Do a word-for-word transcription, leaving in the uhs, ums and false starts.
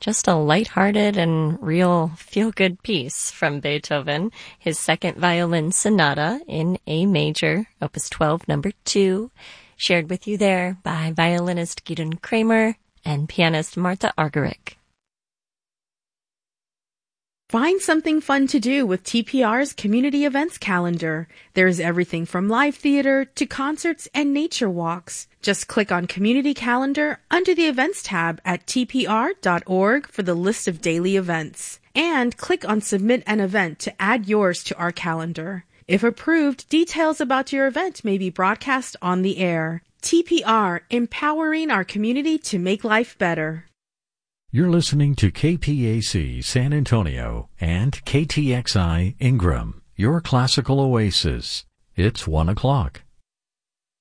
Just a lighthearted and real feel-good piece from Beethoven, his second violin sonata in A major, opus twelve, number two, shared with you there by violinist Gidon Kramer and pianist Marta Argerich. Find something fun to do with T P R's community events calendar. There's everything from live theater to concerts and nature walks. Just click on Community Calendar under the Events tab at T P R dot org for the list of daily events. And click on Submit an Event to add yours to our calendar. If approved, details about your event may be broadcast on the air. T P R, empowering our community to make life better. You're listening to K P A C San Antonio and K T X I Ingram, your classical oasis. It's one o'clock.